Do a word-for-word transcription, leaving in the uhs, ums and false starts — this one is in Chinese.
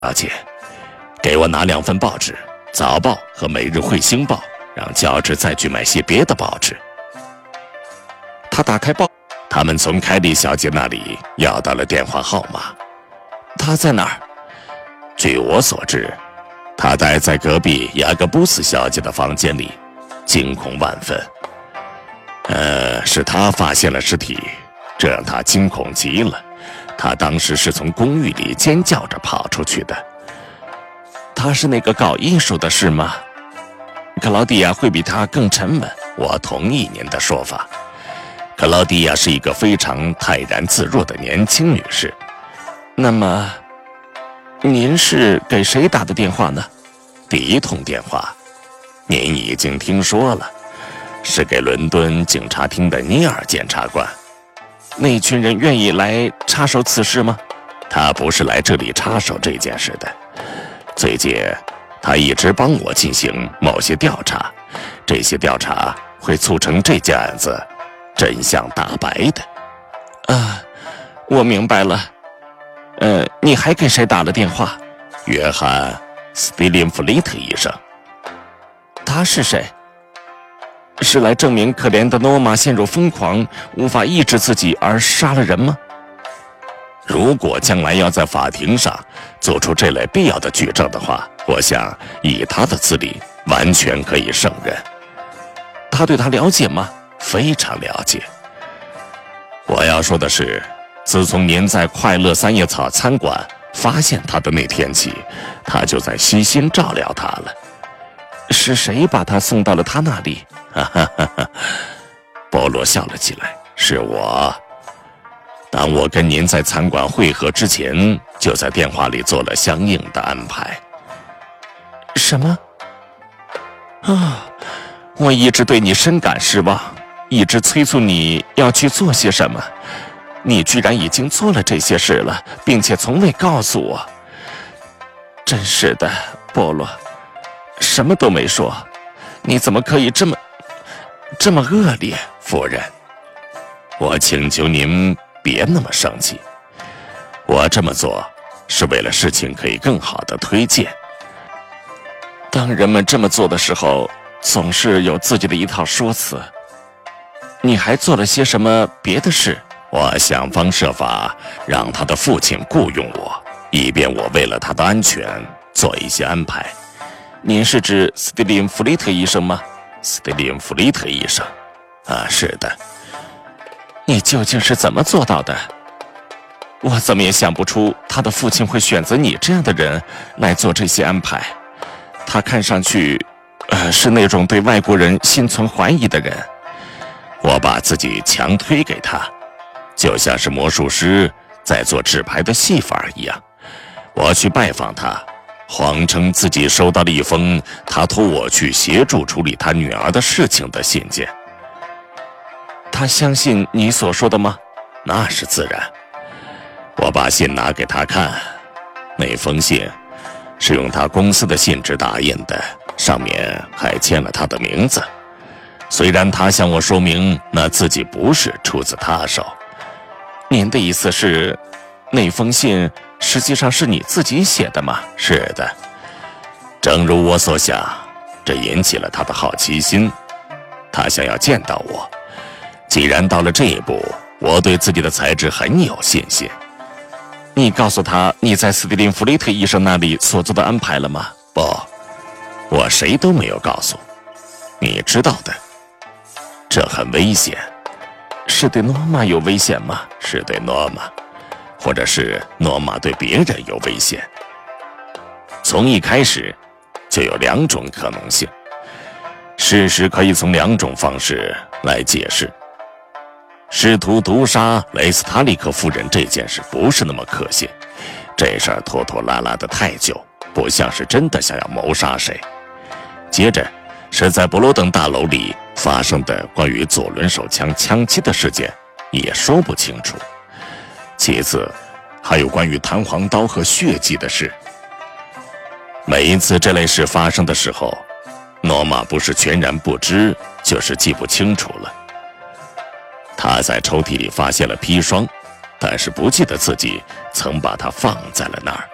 小姐，给我拿两份报纸，早报和每日彗星报，让乔治再去买些别的报纸。他打开报，他们从凯莉小姐那里要到了电话号码。她在哪儿？据我所知，她待在隔壁雅各布斯小姐的房间里，惊恐万分。呃，是她发现了尸体，这让她惊恐极了。她当时是从公寓里尖叫着跑出去的。她是那个搞艺术的是吗？克劳迪亚会比她更沉稳。我同意您的说法。克劳迪亚是一个非常泰然自若的年轻女士。那么，您是给谁打的电话呢？第一通电话，您已经听说了，是给伦敦警察厅的尼尔检察官。那群人愿意来插手此事吗？他不是来这里插手这件事的。最近，他一直帮我进行某些调查，这些调查会促成这件案子真相大白的。啊，我明白了。呃，你还给谁打了电话？约翰·斯蒂林弗利特医生。他是谁？是来证明可怜的诺玛陷入疯狂，无法抑制自己而杀了人吗？如果将来要在法庭上做出这类必要的举证的话，我想以他的资历完全可以胜任。他对他了解吗？非常了解。我要说的是，自从您在快乐三叶草餐馆发现他的那天起，他就在悉心照料他了。是谁把他送到了他那里？哈哈哈哈！波罗笑了起来。是我。当我跟您在餐馆会合之前，就在电话里做了相应的安排。什么？啊！我一直对你深感失望，一直催促你要去做些什么。你居然已经做了这些事了，并且从未告诉我。真是的，波罗，什么都没说。你怎么可以这么这么恶劣，夫人？我请求您别那么生气。我这么做是为了事情可以更好的推荐。当人们这么做的时候，总是有自己的一套说辞。你还做了些什么别的事？我想方设法让他的父亲雇佣我，以便我为了他的安全做一些安排。您是指斯蒂林弗利特医生吗？斯蒂林弗利特医生。啊，是的。你究竟是怎么做到的？我怎么也想不出他的父亲会选择你这样的人来做这些安排。他看上去，呃，是那种对外国人心存怀疑的人。我把自己强推给他，就像是魔术师在做纸牌的戏法一样。我去拜访他，谎称自己收到了一封他托我去协助处理他女儿的事情的信件。他相信你所说的吗？那是自然。我把信拿给他看，那封信是用他公司的信纸打印的，上面还签了他的名字。虽然他向我说明那自己不是出自他手。您的意思是，那封信实际上是你自己写的吗？是的。正如我所想，这引起了他的好奇心，他想要见到我。既然到了这一步，我对自己的才智很有信心。你告诉他你在斯蒂林弗利特医生那里所做的安排了吗？不，我谁都没有告诉。你知道的，这很危险。是对诺玛有危险吗？是对诺玛，或者是诺玛对别人有危险。从一开始就有两种可能性，事实可以从两种方式来解释。试图毒杀雷斯塔利克夫人这件事不是那么可信，这事儿拖拖拉拉的太久，不像是真的想要谋杀谁。接着是在博罗登大楼里发生的关于左轮手枪枪击的事件，也说不清楚。其次还有关于弹簧刀和血迹的事。每一次这类事发生的时候，诺玛不是全然不知，就是记不清楚了。他在抽屉里发现了砒霜，但是不记得自己曾把它放在了那儿。